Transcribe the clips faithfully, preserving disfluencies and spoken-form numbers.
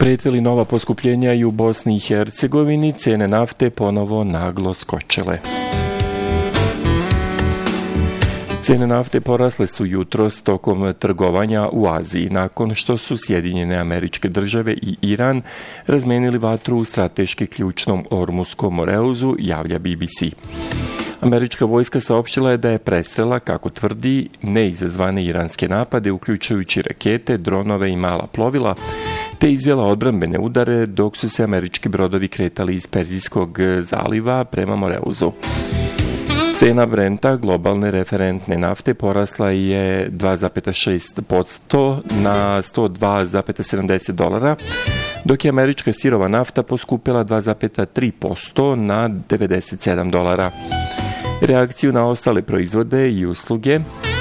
Prijete li nova poskupljenja i u Bosni i Hercegovini, cene nafte ponovo naglo skočile. Cene nafte porasle su jutros tokom trgovanja u Aziji, nakon što su Sjedinjene Američke Države i Iran razmenili vatru u strateški ključnom Ormuskom moreuzu, javlja B B C. Američka vojska saopštila je da je presrela, kako tvrdi, neizazvane iranske napade, uključujući rakete, dronove i mala plovila, te izvela odbrambene udare dok su se američki brodovi kretali iz Perzijskog zaliva prema Moreuzu. Cena Brenta, globalne referentne nafte, porasla je dva zarez šest posto na sto dva zarez sedamdeset dolara, dok je američka sirova nafta poskupila dva zarez tri posto na devedeset sedam dolara. Reakciju na ostale proizvode i usluge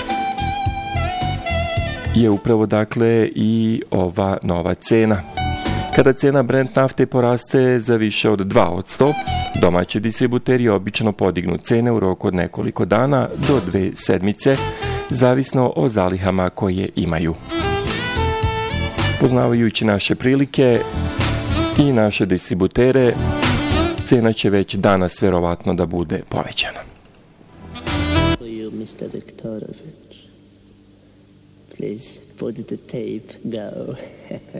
je upravo dakle i ova nova cena. Kada cena Brent nafte poraste za više od dva posto, domaći distributeri obično podignu cene u roku od nekoliko dana do dve sedmice, zavisno o zalihama koje imaju. Poznavajući naše prilike i naše distributere, cena će već danas verovatno da bude povećana. mister Viktorović, please put the tape go.